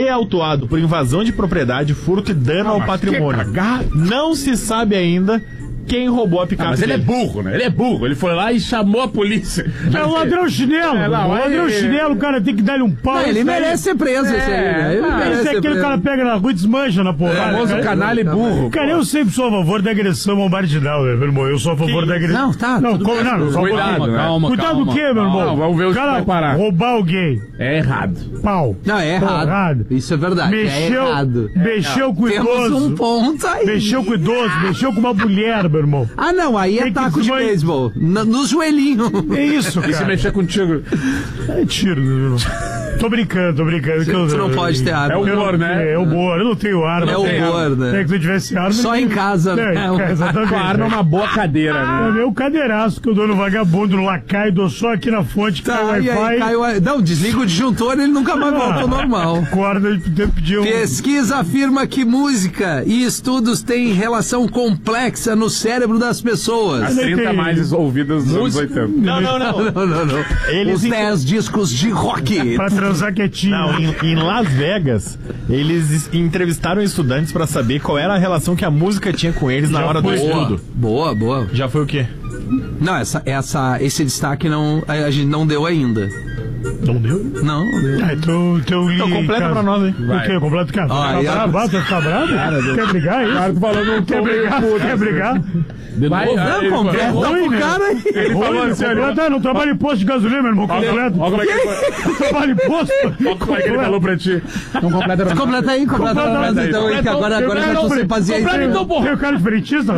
é autuado por invasão de propriedade, furto e dano ao patrimônio. Não se sabe ainda quem roubou a picape. Mas ele é burro, né? Ele é burro. Ele foi lá e chamou a polícia. É o ladrão chinelo. Ladrão chinelo, o cara tem que dar-lhe um pau. Ele merece ser preso, esse aí, né? Ele merece Esse é aquele cara pega na rua e desmancha na porrada. O famoso canalha e burro. Cara, eu sempre sou a favor da agressão ao marginal, né, meu irmão? Eu sou a favor da agressão. Não, tá. Não, como não? Só Cuidado, né? Cuidado do quê, meu irmão? Não, vamos ver o que vai parar. Roubar alguém. É errado. Pau. Não, é errado. Isso é verdade. É errado. Mexeu com o Temos idoso. um ponto aí. Mexeu com o idoso, mexeu com uma mulher, meu irmão. Ah, não, aí é taco de beisebol. No joelhinho. É isso, cara. E se mexer contigo? É tiro, meu irmão. Tô brincando. Você não pode ter arma. É humor, né? É humor, eu não tenho arma. É humor, né? É que se eu tivesse arma... Só em casa, né? Exatamente. A arma é uma boa cadeira, né? É meu cadeiraço que eu dou no vagabundo, no lacaio, dou só aqui na fonte, Tá, cai o e aí Wi-Fi. caiu. Não, desliga o disjuntor, ele nunca mais volta ao normal. Acorda e pedir um... Pesquisa afirma que música e estudos têm relação complexa no cérebro das pessoas. As 30 mais ouvidas dos anos 80. Não. Não. Eles Os 10 discos de rock. Pra transar quietinho. Não, em Las Vegas, eles entrevistaram estudantes pra saber qual era a relação que a música tinha com eles na hora do estudo. Boa. Já foi o quê? Não, esse destaque não, a gente não deu ainda. Não deu? Não deu. Ah, então completa pra nós, hein? O quê? Completa o cara. Tá bravo? Quer brigar, é isso? Cara, tu falando Quer brigar? Vai, Não, completa ruim, pro cara aí. Ele falou assim, Não trabalha em posto de gasolina, meu irmão. Completo. Olha como é que ele Trabalha em posto. como é que ele falou pra ti. Não completa pra Completa aí. Então, aí, que agora eu já tô sem paciência. Tem o cara de frentista?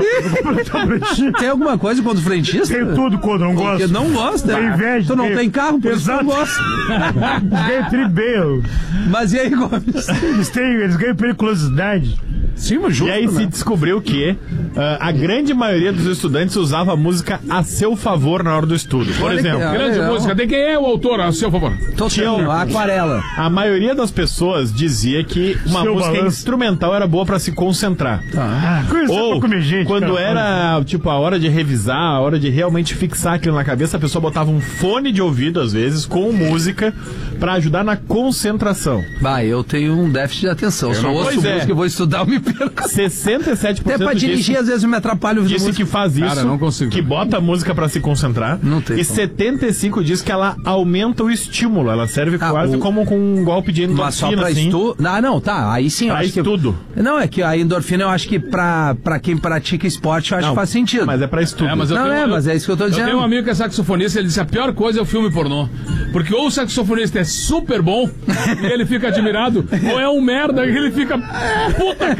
Tem alguma coisa contra o frentista? Tem tudo contra, não gosto. Porque não gosta. Tem inveja. Tu não tem carro, por isso não gosta. Ganha tribeio. Mas e aí, Gomes? Eles ganham periculosidade. Sim, mas justo, E aí né? se descobriu que a grande maioria dos estudantes usava a música a seu favor na hora do estudo. Por exemplo, Grande música. De quem é o autor, a seu favor? A Aquarela. a maioria das pessoas dizia que uma Seu música balanço. instrumental era boa pra se concentrar. Ou comer gente, quando cara. era, tipo, a hora de revisar, a hora de realmente fixar aquilo na cabeça, a pessoa botava um fone de ouvido, às vezes, com música, pra ajudar na concentração. Vai, eu tenho um déficit de atenção. Só ouço Pois é. música e vou estudar, eu me perco. 67% Até pra dirigir, às vezes eu me atrapalho ouvindo disse música. que faz isso, Cara, não consigo. que bota a música pra se concentrar. Não tem e como. 75 diz que ela aumenta o estímulo. Ela serve quase como com um golpe de Mas só endorfina, pra assim. estudo. Não, tá. Aí sim, eu Pra acho que. estudo. Não, é que a endorfina eu acho que pra quem pratica esporte, eu acho que faz sentido. Mas é pra estudo. Mas eu Não, tenho- mas é isso que eu tô dizendo. Eu tenho um amigo que é saxofonista, ele disse a pior coisa é o filme pornô. Porque ou o saxofonista é super bom e ele fica admirado, ou é um merda e ele fica puta,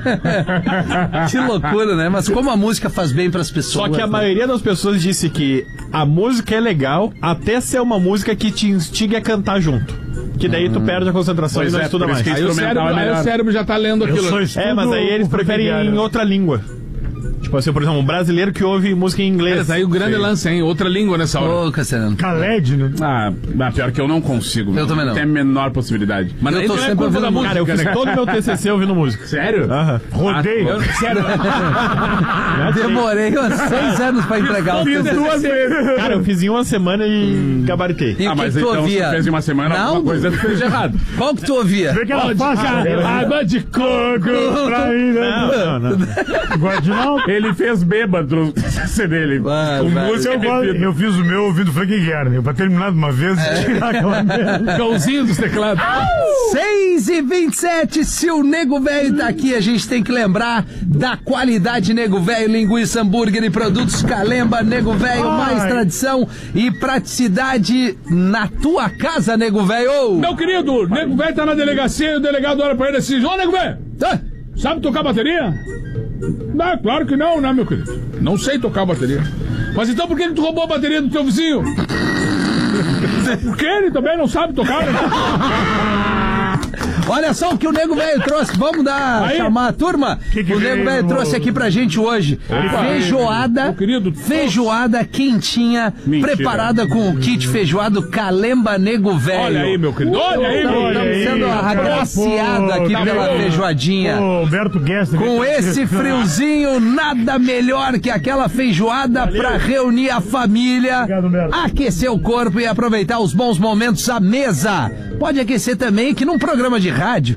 cara. Que loucura, né? Mas como a música faz bem pras pessoas. Só que a né? maioria das pessoas disse que a música é legal até ser uma música que te instiga a cantar junto. Que daí tu perde a concentração e não estuda por isso mais. que aí o cérebro já tá lendo Eu aquilo. só estudo É, mas aí eles o preferem ferroviário. em outra língua. Tipo assim, por exemplo, um brasileiro que ouve música em inglês. Mas aí o grande lance, hein? Outra língua nessa hora. Ô, Cassiano. Khaled, né? Pior que eu não consigo. Eu também não. Tem a menor possibilidade. Mas Eu aí tô não é sempre culpa ouvindo da música. Cara, eu fiz né? todo o meu TCC ouvindo música. Sério? Aham. Rodei. Sério? Demorei uns 6 anos pra entregar o Fiz teu. duas vezes. Cara, eu fiz em uma semana e gabaritei. E o que Mas tu então ouvia? você fez em uma semana Não, alguma coisa que fez de errado. Qual que tu ouvia? Vê que ela faz, Água de coco pra ir, né? Não. Guardinal. Ele fez bêbado no TCC dele. Vai, Com vai. música bebida. Eu fiz o meu ouvindo Frank Guerra, pra terminar de uma vez e tirar aquela merda. Cãozinho dos teclados. 6h27, se o Nego Velho tá aqui, a gente tem que lembrar da qualidade Nego Velho, linguiça, hambúrguer e produtos Calemba. Nego Velho, mais tradição e praticidade na tua casa, Nego Velho. Meu querido, Nego Velho tá na delegacia e o delegado olha pra ele assim: ô Nego Velho, Ah, sabe tocar bateria? Não, claro que não, né, meu querido? Não sei tocar bateria. Mas então por que tu roubou a bateria do teu vizinho? Porque ele também não sabe tocar, né? Olha só o que o Nego Velho trouxe. Vamos chamar a turma? Que O Nego Velho trouxe aqui pra gente hoje feijoada, meu querido, feijoada quentinha, Mentira. preparada com o kit feijoado Calemba Nego Velho. Olha aí, meu querido. Olha aí, meu Estamos querido. sendo agraciado aqui tá pela bom. feijoadinha. Ô, Humberto Guest. Com esse friozinho, nada melhor que aquela feijoada pra reunir a família, Obrigado, Humberto. aquecer o corpo e aproveitar os bons momentos à mesa. Pode aquecer também que num programa de rádio